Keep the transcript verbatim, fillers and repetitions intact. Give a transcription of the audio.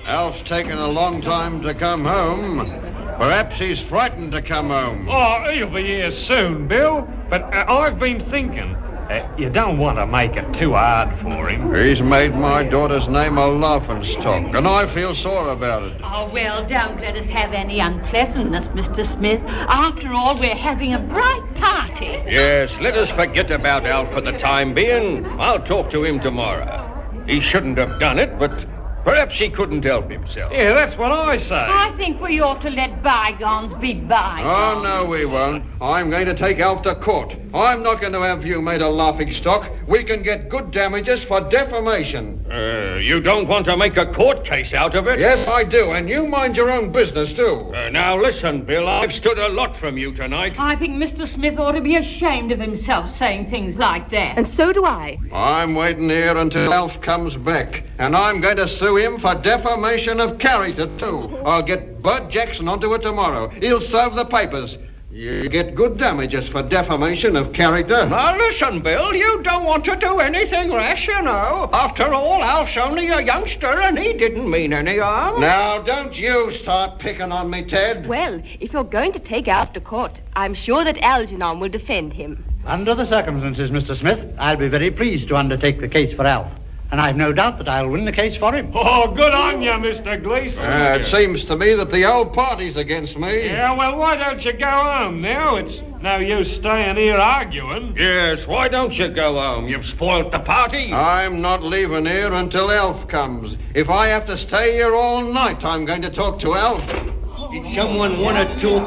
Alf's taken a long time to come home. Perhaps he's frightened to come home. Oh, he'll be here soon, Bill. But uh, I've been thinking, uh, you don't want to make it too hard for him. He's made my daughter's name a laughingstock, and I feel sore about it. Oh, well, don't let us have any unpleasantness, Mister Smith. After all, we're having a bright party. Yes, let us forget about Alf for the time being. I'll talk to him tomorrow. He shouldn't have done it, but perhaps he couldn't help himself. Yeah, that's what I say. I think we ought to let bygones be bygones. Oh, no, we won't. I'm going to take Alf to court. I'm not going to have you made a laughingstock. We can get good damages for defamation. Uh, you don't want to make a court case out of it? Yes, I do, and you mind your own business, too. Uh, now, listen, Bill, I've stood a lot from you tonight. I think Mister Smith ought to be ashamed of himself saying things like that. And so do I. I'm waiting here until Alf comes back, and I'm going to sue him for defamation of character, too. I'll get Bud Jackson onto it tomorrow. He'll serve the papers. You get good damages for defamation of character. Now, listen, Bill, you don't want to do anything rash, you know. After all, Alf's only a youngster, and he didn't mean any harm. Now, don't you start picking on me, Ted. Well, if you're going to take Alf to court, I'm sure that Algernon will defend him. Under the circumstances, Mister Smith, I'll be very pleased to undertake the case for Alf. And I've no doubt that I'll win the case for him. Oh, good on you, Mister Gleason. Uh, it seems to me that the old party's against me. Yeah, well, why don't you go home now? It's no use staying here arguing. Yes, why don't you go home? You've spoilt the party. I'm not leaving here until Alf comes. If I have to stay here all night, I'm going to talk to Alf. Did someone want to talk